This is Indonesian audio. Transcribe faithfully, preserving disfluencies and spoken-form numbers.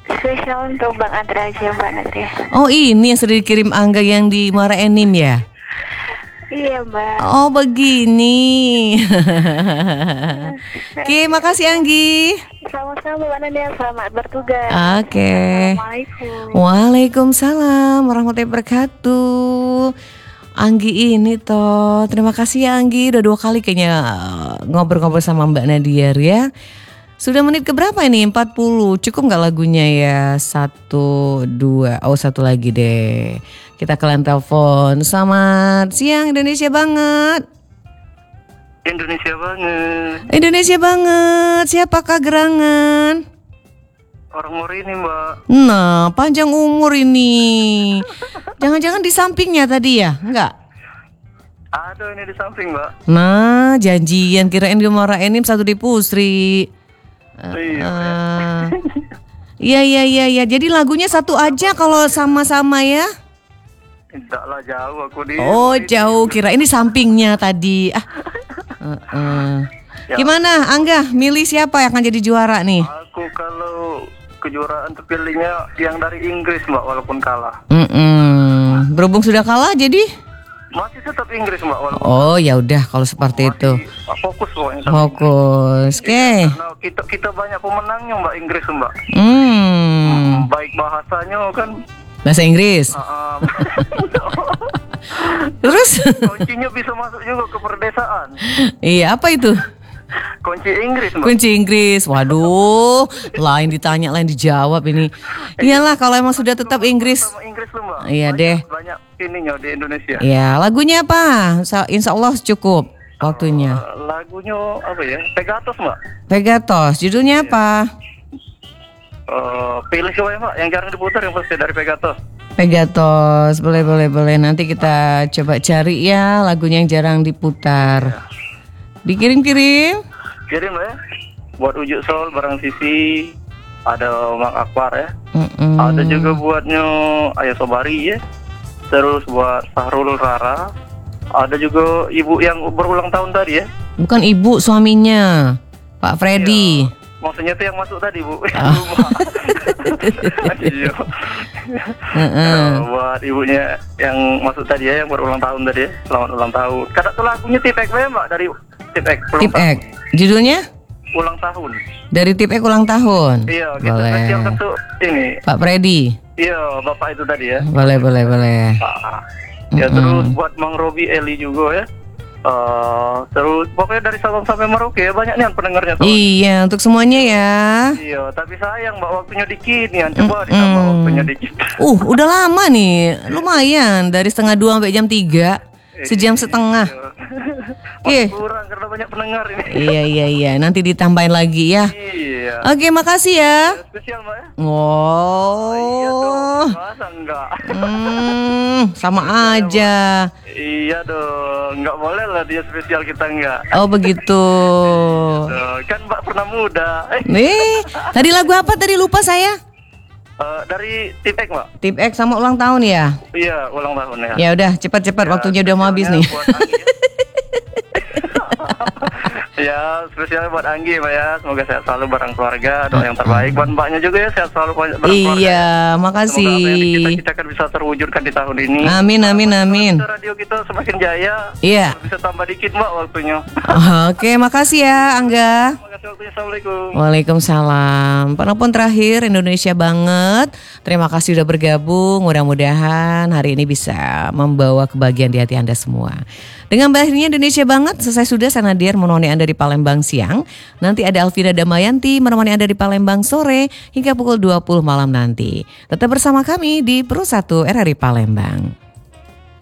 Spesial untuk Bang Andra aja, Mbak Natya. Oh, ini yang sudah dikirim Angga yang di Muara Enim ya? Iya, Mbak. Oh, begini. Oke, makasih Anggi. Sama-sama Mbak Natya, selamat bertugas. Oke. Assalamualaikum. Waalaikumsalam warahmatullahi wabarakatuh. Anggi ini toh, terima kasih ya Anggi, udah dua kali kayaknya uh, ngobrol-ngobrol sama Mbak Nadia ya. Sudah menit keberapa ini? empat puluh. Cukup gak lagunya ya? Satu, dua. Oh, satu lagi deh. Kita kalian telepon. Selamat siang Indonesia banget. Indonesia banget. Indonesia banget. Siapakah gerangan? Orang umur ini, Mbak. Nah, panjang umur ini. Jangan-jangan di sampingnya tadi ya? Enggak? Ada ini di samping, Mbak. Nah, janjian kirain di Muara Enim, satu di Pusri. Uh, Iya iya iya iya. Jadi lagunya satu aja kalau sama-sama ya. Tidak lah, jauh aku di. Oh jauh, kira ini sampingnya tadi. Ah. Uh, uh. Ya. Gimana Angga? Milih siapa yang akan jadi juara nih? Aku kalau kejuaraan terpilihnya yang dari Inggris, Mbak, walaupun kalah. Mm-mm. Berhubung sudah kalah jadi? Masih tetap Inggris, Mbak, walaupun. Oh ya udah kalau seperti itu. Fokus pokoknya. Fokus. Oke. Okay. Karena kita kita banyak pemenangnya, Mbak, Inggris, Mbak. Hmm. Baik bahasanya kan. Bahasa Inggris. Uh, Terus? Kuncinya bisa masuk juga ke perdesaan. Iya, apa itu? Kunci Inggris, Mbak. Kunci Inggris. Waduh, lain ditanya, lain dijawab ini. Iyalah kalau emang sudah tetap Inggris. Sama Inggris tuh, Mbak. Iya banyak, deh. Banyak ininya di Indonesia. Iya, lagunya apa? Insya Allah cukup waktunya. Uh, lagunya apa ya? Pegatos, Mbak. Pegatos. Judulnya apa? Uh, pilih coba ya, Mbak, yang jarang diputar yang pasti dari Pegatos. Pegatos, boleh boleh boleh. Nanti kita coba cari ya lagunya yang jarang diputar. Dikirim-kirim. Kirim ya. Buat Ujuk Sol, Barang Sisi, ada Mak Akbar ya. Mm-mm. Ada juga buatnya Ayah Sobari ya. Terus buat Sahrul Rara. Ada juga ibu yang berulang tahun tadi ya. Bukan ibu, suaminya Pak Freddy. Iya. Maksudnya itu yang masuk tadi, Bu. Oh. Iya. Uh-uh. Buat ibunya yang masuk tadi ya, yang berulang tahun tadi ya. Selamat ulang tahun. Kata tuh lagunya Tipek ya, Mbak, dari Tipek. Tipek. Judulnya? Ulang tahun. Dari Tipek ulang tahun. Iya, kita boleh. spesial untuk ini. Pak Freddy. Iya, Bapak itu tadi ya. Boleh, boleh, boleh. Ah. Ya, Mm-mm. terus buat Mang Robi Eli juga ya. Uh, terus pokoknya dari Sabang sampai Merauke ya, banyak nih pendengarnya tuh. Iya, untuk semuanya ya. Iya, tapi sayang Mbak, waktunya dikit nih. Coba ditambah Mm-mm. waktunya dikit. Uh, udah lama nih. Lumayan dari setengah dua sampai jam tiga. Sejam setengah. Masih kurang karena banyak pendengar ini. Iya, iya, iya. Nanti ditambahin lagi ya. Iya. Oke, makasih ya. Spesial Mbak ya. Wow. Iya dong, masa enggak? Hmm, sama aja. Iya dong, nggak boleh lah dia spesial kita enggak. Oh begitu. Tuh, kan Mbak pernah muda. Eh, Nih, tadi lagu apa tadi lupa saya? uh, dari Tipek Mbak. Tip X sama ulang tahun ya? Iya, ulang tahun ya. Ya udah, cepat-cepat Ya, waktunya udah mau habis nih. spesialnya buat Anggi ya. Ya, spesialnya buat Anggi Mbak ya. Semoga sehat selalu bareng keluarga. Doa yang terbaik buat Mbaknya juga ya, sehat selalu bareng keluarga. Iya, Semoga apa yang makasih. dicita-citakan bisa terwujudkan di tahun ini. Amin, amin, amin. Radio kita semakin jaya. Iya. Bisa tambah dikit Mbak waktunya. Oke, makasih ya Angga. Terima kasih waktunya. Assalamualaikum. Waalaikumsalam. Penelpon terakhir Indonesia banget. Terima kasih sudah bergabung. Mudah-mudahan hari ini bisa membawa kebahagiaan di hati Anda semua. Dengan berakhirnya Indonesia banget, selesai sudah saya Nadia menemani Anda di Palembang siang. Nanti ada Alvina Damayanti menemani Anda di Palembang sore hingga pukul dua puluh malam nanti. Tetap bersama kami di Pro satu R R I Palembang.